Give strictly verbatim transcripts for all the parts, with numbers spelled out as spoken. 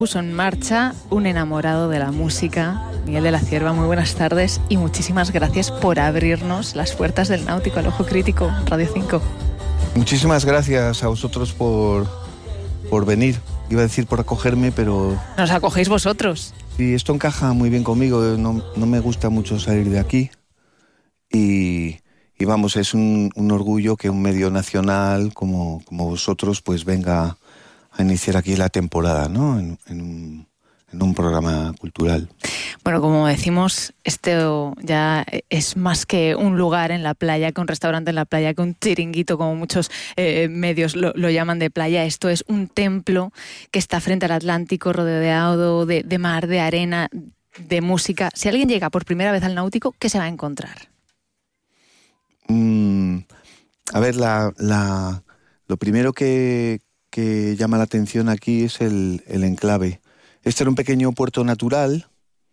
Puso en marcha un enamorado de la música, Miguel de la Cierva. Muy buenas tardes y muchísimas gracias por abrirnos las puertas del Náutico al Ojo Crítico, Radio cinco. Muchísimas gracias a vosotros por, por venir. Iba a decir por acogerme, pero... Nos acogéis vosotros. Sí, esto encaja muy bien conmigo. No, no me gusta mucho salir de aquí. Y, y vamos, es un, un orgullo que un medio nacional como, como vosotros pues venga a iniciar aquí la temporada, ¿no? En, en, un, en un programa cultural. Bueno, como decimos, esto ya es más que un lugar en la playa, que un restaurante en la playa, que un chiringuito, como muchos eh, medios lo, lo llaman de playa. Esto es un templo que está frente al Atlántico, rodeado de, de mar, de arena, de música. Si alguien llega por primera vez al Náutico, ¿qué se va a encontrar? Mm, a ver, la, la, lo primero que... que llama la atención aquí es el, el enclave. Este era un pequeño puerto natural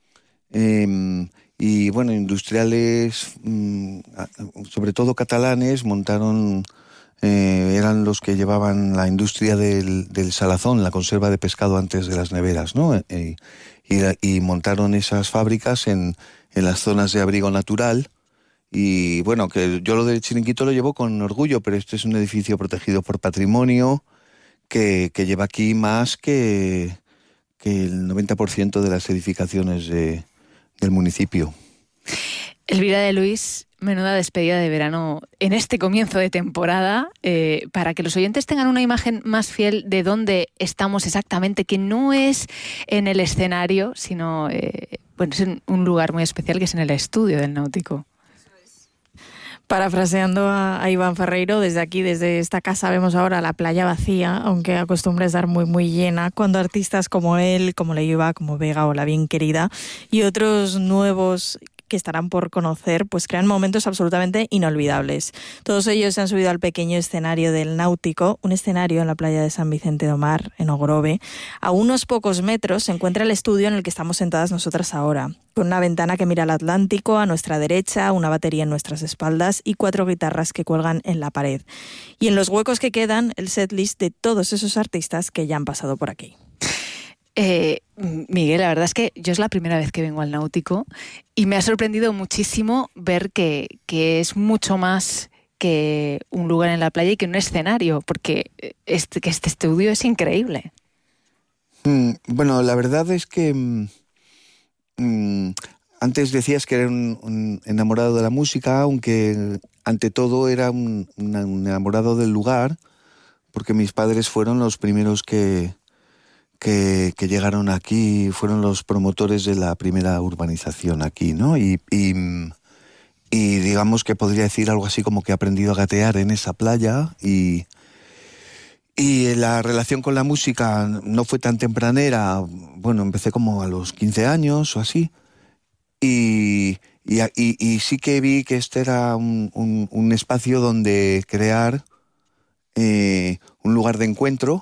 eh, y, bueno, industriales, mm, sobre todo catalanes, montaron, eh, eran los que llevaban la industria del, del salazón, la conserva de pescado antes de las neveras, ¿no? Eh, y, y montaron esas fábricas en, en las zonas de abrigo natural. Y, bueno, que yo lo del chiringuito lo llevo con orgullo, pero este es un edificio protegido por patrimonio, Que, que lleva aquí más que, que el noventa por ciento de las edificaciones de, del municipio. Elvira de Luis, menuda despedida de verano en este comienzo de temporada, eh, para que los oyentes tengan una imagen más fiel de dónde estamos exactamente, que no es en el escenario, sino eh, bueno, es en un lugar muy especial que es en el estudio del Náutico. Parafraseando a, a Iván Ferreiro, desde aquí, desde esta casa, vemos ahora la playa vacía, aunque acostumbra estar muy, muy llena, cuando artistas como él, como Leiva, como Vega o La Bien Querida y otros nuevos que estarán por conocer, pues crean momentos absolutamente inolvidables. Todos ellos se han subido al pequeño escenario del Náutico, un escenario en la playa de San Vicente do Mar, en Ogrove. A unos pocos metros se encuentra el estudio en el que estamos sentadas nosotras ahora, con una ventana que mira al Atlántico, a nuestra derecha, una batería en nuestras espaldas y cuatro guitarras que cuelgan en la pared. Y en los huecos que quedan, el setlist de todos esos artistas que ya han pasado por aquí. Eh, Miguel, la verdad es que yo es la primera vez que vengo al Náutico y me ha sorprendido muchísimo ver que, que es mucho más que un lugar en la playa y que un escenario, porque este, que este estudio es increíble. Mm, bueno, la verdad es que mm, antes decías que era un, un enamorado de la música, aunque ante todo era un, un enamorado del lugar, porque mis padres fueron los primeros que... Que, que llegaron aquí, fueron los promotores de la primera urbanización aquí, ¿no? Y, y, y digamos que podría decir algo así como que he aprendido a gatear en esa playa y, y la relación con la música no fue tan tempranera. Bueno, empecé como a los quince años o así y, y, y, y sí que vi que este era un, un, un espacio donde crear eh, un lugar de encuentro,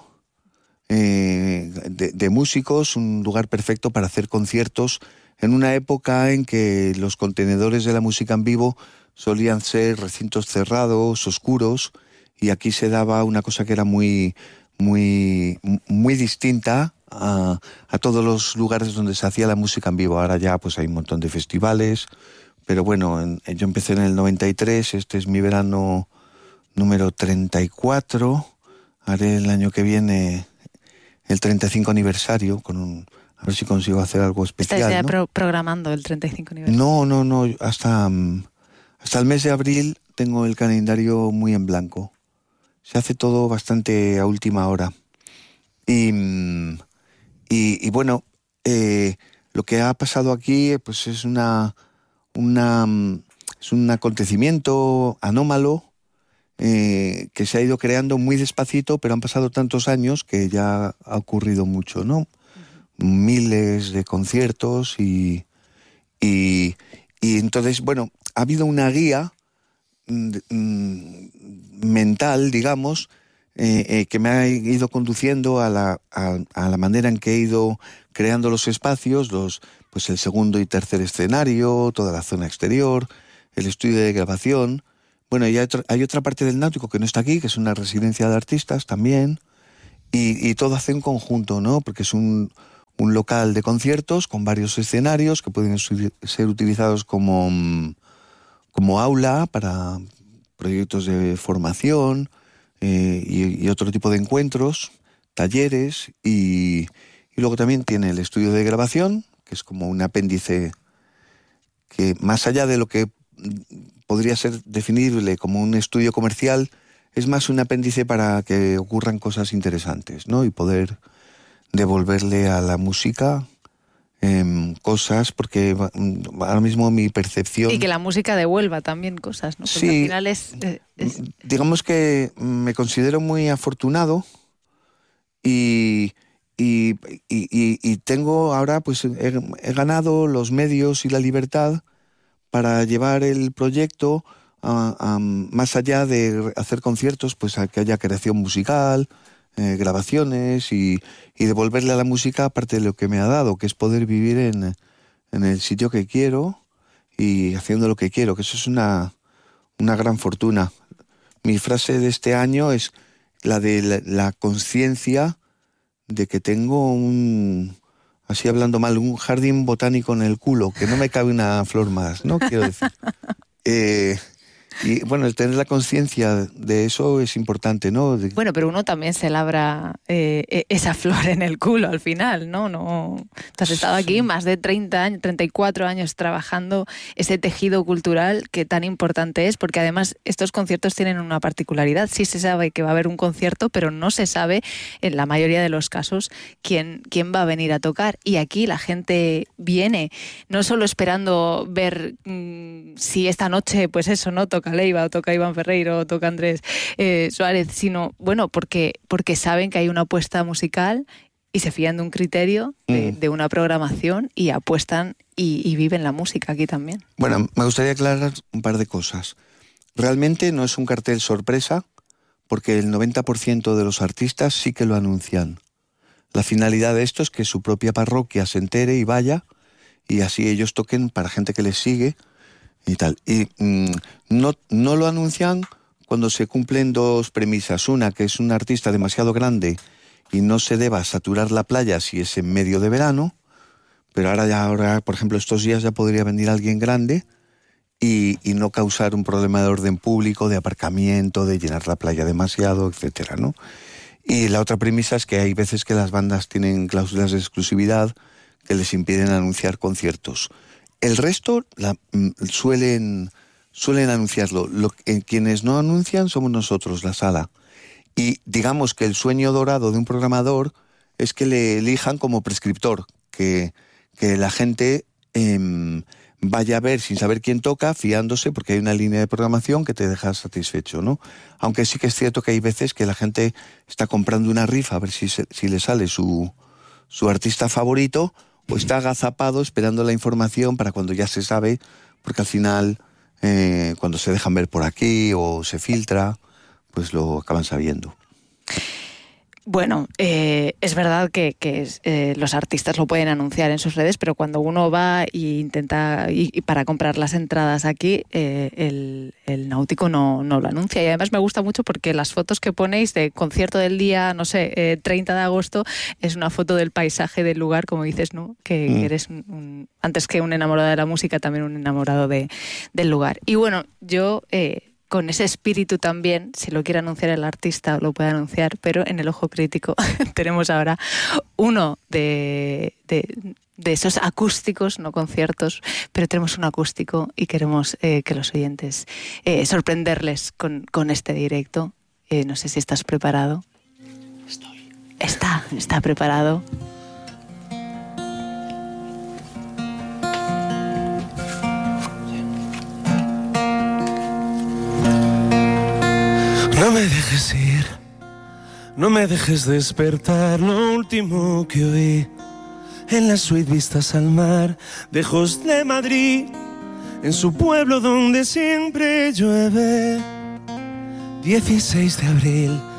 Eh, de, de músicos, un lugar perfecto para hacer conciertos en una época en que los contenedores de la música en vivo solían ser recintos cerrados, oscuros, y aquí se daba una cosa que era muy, muy, muy distinta a, a todos los lugares donde se hacía la música en vivo. Ahora ya pues hay un montón de festivales, pero bueno, en, yo empecé en el noventa y tres, este es mi verano número treinta y cuatro, haré el año que viene el treinta y cinco aniversario, con un, a ver si consigo hacer algo especial. ¿Estás ya ¿no? pro- programando el treinta y cinco aniversario? No, no, no, hasta, hasta el mes de abril tengo el calendario muy en blanco. Se hace todo bastante a última hora. Y, y, y bueno, eh, lo que ha pasado aquí pues es, una, una, es un acontecimiento anómalo, Eh, que se ha ido creando muy despacito, pero han pasado tantos años que ya ha ocurrido mucho, ¿no? Uh-huh. Miles de conciertos y, y, y entonces, bueno, ha habido una guía mm, mental, digamos, eh, eh, que me ha ido conduciendo a la, a, a la manera en que he ido creando los espacios, los, pues el segundo y tercer escenario, toda la zona exterior, el estudio de grabación. Bueno, y hay, otro, hay otra parte del Náutico que no está aquí, que es una residencia de artistas también, y, y todo hace un conjunto, ¿no? Porque es un, un local de conciertos con varios escenarios que pueden ser utilizados como, como aula para proyectos de formación eh, y, y otro tipo de encuentros, talleres, y, y luego también tiene el estudio de grabación, que es como un apéndice que, más allá de lo que podría ser definible como un estudio comercial, es más un apéndice para que ocurran cosas interesantes, ¿no? Y poder devolverle a la música eh, cosas, porque ahora mismo mi percepción... Y que la música devuelva también cosas, ¿no? Porque sí, al final es, es... digamos que me considero muy afortunado y... Y, y, y, y tengo ahora, pues he, he ganado los medios y la libertad para llevar el proyecto a, a, más allá de hacer conciertos, pues a que haya creación musical, eh, grabaciones y, y devolverle a la música parte de lo que me ha dado, que es poder vivir en, en el sitio que quiero y haciendo lo que quiero, que eso es una, una gran fortuna. Mi frase de este año es la de la, la conciencia de que tengo un, así hablando mal, un jardín botánico en el culo, que no me cabe una flor más, ¿no? Quiero decir. Eh, y bueno, el tener la conciencia de eso es importante, ¿no? De... Bueno, pero uno también se labra eh, esa flor en el culo al final, ¿no? no Tú has estado aquí más de treinta años, treinta y cuatro años trabajando ese tejido cultural que tan importante es, porque además estos conciertos tienen una particularidad. Sí se sabe que va a haber un concierto, pero no se sabe, en la mayoría de los casos, quién, quién va a venir a tocar. Y aquí la gente viene, no solo esperando ver mmm, si esta noche, pues eso, ¿no? Toca Leiva, o toca Iván Ferreiro, o toca Andrés eh, Suárez, sino, bueno, porque, porque saben que hay una apuesta musical y se fían de un criterio, de, mm. de una programación, y apuestan y, y viven la música aquí también. Bueno, me gustaría aclarar un par de cosas. Realmente no es un cartel sorpresa, porque el noventa por ciento de los artistas sí que lo anuncian. La finalidad de esto es que su propia parroquia se entere y vaya, y así ellos toquen para gente que les sigue, y tal. Y mmm, no, no lo anuncian cuando se cumplen dos premisas. Una, que es un artista demasiado grande y no se deba saturar la playa si es en medio de verano, pero ahora, ya, ahora por ejemplo, estos días ya podría venir alguien grande y, y no causar un problema de orden público, de aparcamiento, de llenar la playa demasiado, etcétera, ¿no? Y la otra premisa es que hay veces que las bandas tienen cláusulas de exclusividad que les impiden anunciar conciertos. El resto la, suelen, suelen anunciarlo. Lo, eh, quienes no anuncian somos nosotros, la sala. Y digamos que el sueño dorado de un programador es que le elijan como prescriptor, que, que la gente eh, vaya a ver sin saber quién toca, fiándose, porque hay una línea de programación que te deja satisfecho, ¿no? Aunque sí que es cierto que hay veces que la gente está comprando una rifa a ver si, se, si le sale su, su artista favorito, o está agazapado esperando la información para cuando ya se sabe, porque al final, eh, cuando se dejan ver por aquí o se filtra, pues lo acaban sabiendo. Bueno, eh, es verdad que, que eh, los artistas lo pueden anunciar en sus redes, pero cuando uno va e intenta, y, y para comprar las entradas aquí, eh, el, el náutico no, no lo anuncia. Y además me gusta mucho porque las fotos que ponéis de concierto del día, no sé, eh, treinta de agosto, es una foto del paisaje del lugar, como dices, ¿no? Que, mm. que eres, un, un, antes que un enamorado de la música, también un enamorado de, del lugar. Y bueno, yo... Eh, con ese espíritu también, si lo quiere anunciar el artista, lo puede anunciar, pero en el ojo crítico tenemos ahora uno de, de, de esos acústicos, no conciertos, pero tenemos un acústico y queremos eh, que los oyentes eh, sorprenderles con, con este directo. Eh, no sé si estás preparado. Estoy. Está, está preparado. No me dejes ir, no me dejes despertar, lo último que oí en las suite vistas al mar de Jos de Madrid, en su pueblo donde siempre llueve. dieciséis de abril